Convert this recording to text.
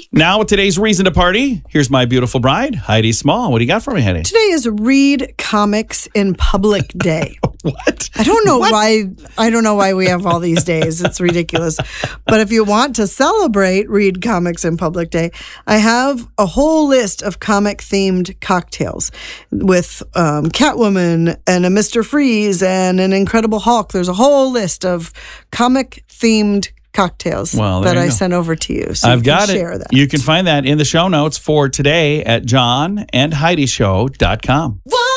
Now with today's reason to party, here's my beautiful bride, Heidi Small. What do you got for me, Heidi? Today is Read Comics in Public Day. What? I don't know why. I don't know why we have all these days. It's ridiculous. But if you want to celebrate Read Comics in Public Day, I have a whole list of comic-themed cocktails with Catwoman and a Mr. Freeze and an Incredible Hulk. There's a whole list of comic-themed cocktails that I sent over to you. So I've got share it. that. You can find that in the show notes for today at johnandheidishow.com.